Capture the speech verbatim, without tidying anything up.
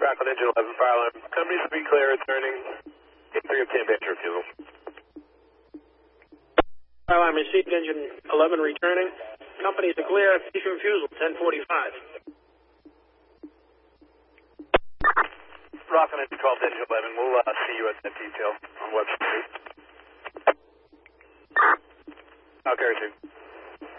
Rockland Engine eleven, fire alarm. Companies to be clear, returning. eight three obtain picture refusal. Fire alarm received, engine eleven returning. Companies are clear, cease refusal, ten forty-five. Rockland Engine twelve, engine eleven, we'll uh, see you at that detail on Webster Street. Okay, received.